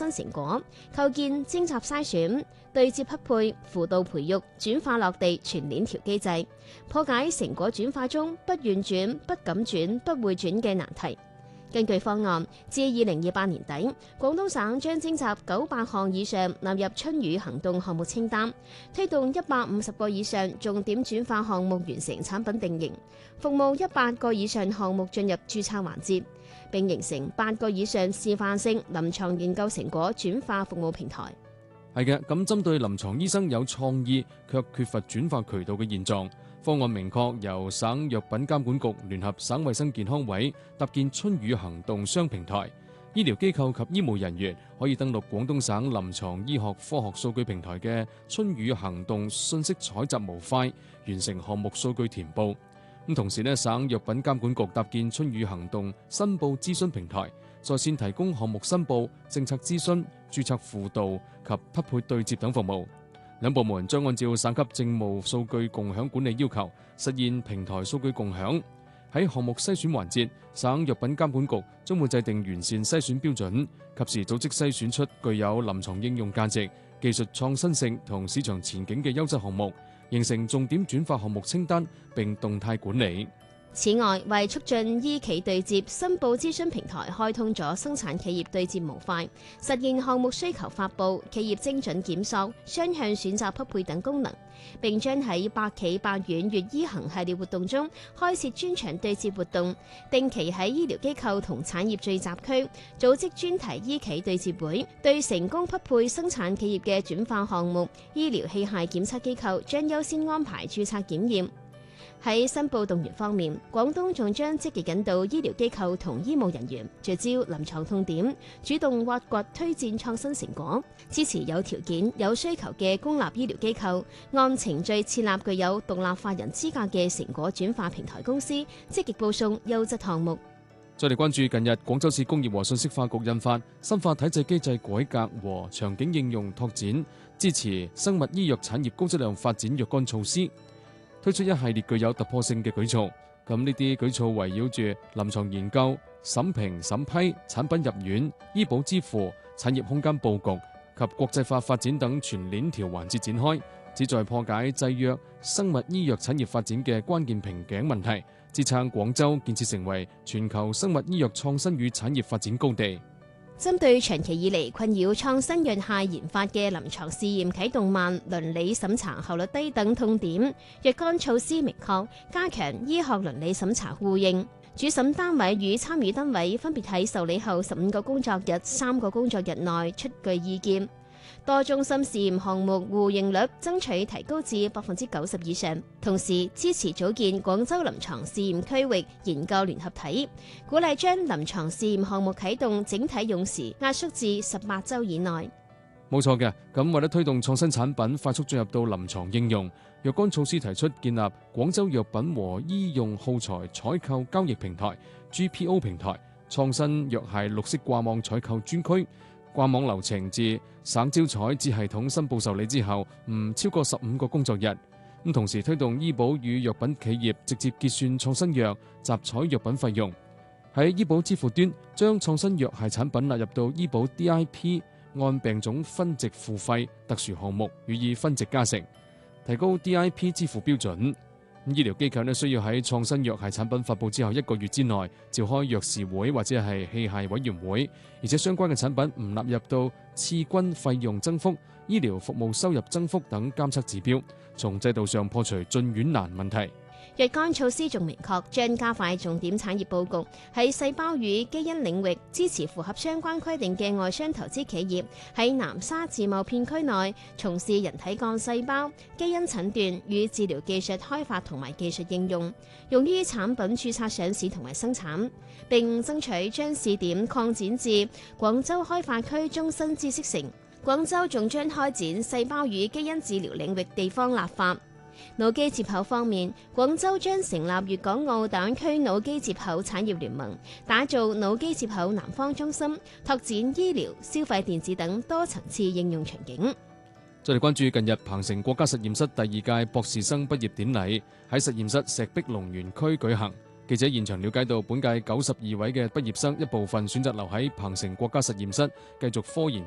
新成果，構建徵集篩選、對接匹配、輔導培育、轉化落地全鏈條機制，破解成果轉化中不願轉、不敢轉、不會轉嘅難題。根據方案，至2028年底，廣東省將徵集900項以上納入春雨行動項目清單，推動150個以上重點轉化項目完成產品定型，服務100個以上項目進入註冊環節，並形成8個以上示範性臨床研究成果轉化服務平台。 係嘅，咁針對臨床醫生有創意卻缺乏轉化渠道嘅現狀，方案明確由省藥品監管局聯合省衛生健康委搭建春雨行動雙平台，醫療機構及醫務人員可以登錄廣東省臨床醫學科學數據平台嘅春雨行動信息採集模塊，完成項目數據填報。咁同時省藥品監管局搭建春雨行動申報諮詢平台，在線提供項目申報、政策諮詢、註冊輔導及匹配對接等服務。兩部門將按照省級政務數據共享管理要求，實現平台數據共享。喺項目篩選環節，省藥品監管局將會制定完善篩選標準，及時組織篩選出具有臨床應用價值、技術創新性同市場前景嘅優質項目，形成重點轉化項目清單並動態管理。 此外，為促進醫企對接，申報諮詢平台開通咗生產企業對接模塊，實現項目需求發布、企業精準檢索、雙向選擇匹配等功能，並將喺百企百院粵醫行系列活動中開設專場對接活動，定期喺醫療機構同產業聚集區組織專題醫企對接會，對成功匹配生產企業嘅轉化項目，醫療器械檢測機構將優先安排註冊檢驗。喺申報動員方面，廣東仲將積極引導醫療機構同醫務人員聚焦臨床痛點，主動挖掘推薦創新成果，支持有條件、有需求嘅公立醫療機構按程序設立具有獨立法人資格嘅成果轉化平台公司，積極報送優質項目。 再嚟關注近日廣州市工業和信息化局印發《深化體制機制改革和場景應用拓展，支持生物醫藥產業高質量發展若干措施》，推出一系列具有突破性嘅舉措。咁呢啲舉措圍繞住臨床研究、審評審批、產品入院、醫保支付、產業空間佈局及國際化發展等全鏈條環節展開，旨在破解製藥、生物醫藥產業發展嘅關鍵瓶頸問題，支撐廣州建設成為全球生物醫藥創新與產業發展高地。 針對長期以嚟困擾創新藥械研發嘅臨床試驗啟動慢、倫理審查效率低等痛點，若干措施明確，加強醫學倫理審查互認。主審單位與參與單位分別喺受理後15個工作日、3個工作日內出具意見。多中心試驗項目互認率爭取提高至90%以上，同時支持組建廣州臨床試驗區域研究聯合體，鼓勵將臨床試驗項目啟動整體用時壓縮至18週以內。 冇錯嘅，咁為咗推動創新產品快速進入到臨床應用，若干措施提出建立廣州藥品和醫用耗材採購交易平台 GPO 平台、創新藥械綠色掛網採購專區。掛網流程自省招採至系統申報受理之後，唔超過15個工作日。咁同時推動醫保與藥品企業直接結算創新藥集採藥品費用。喺醫保支付端，將創新藥械產品納入到醫保 DIP 按病種分值付費特殊項目，予以分值加成，提高 DIP 支付標準。醫療機構需要喺創新藥械產品發布之後1個月之內召開藥事會或者係器械委員會，而且相關嘅產品唔納入到次均費用增幅、醫療服務收入增幅等監測指標，從制度上破除進院難問題。 若干措施仲明確將加快重點產業佈局，喺細胞與基因領域支持符合相關規定嘅外商投資企業喺南沙自貿片區內從事人體幹細胞、基因診斷與治療技術開發同埋技術應用，用於產品註冊上市同埋生產，並爭取將試點擴展至廣州開發區中心知識城。廣州仲將開展細胞與基因治療領域地方立法。腦機接口方面，廣州將成立粵港澳大灣區腦機接口產業聯盟，打造腦機接口南方中心，拓展醫療、消費電子等多層次應用場景。 再嚟關注近日鵬城國家實驗室第2屆博士生畢業典禮喺實驗室石壁龍園區舉行。記者現場了解到，本屆92位嘅畢業生一部分選擇留喺鵬城國家實驗室繼續科研。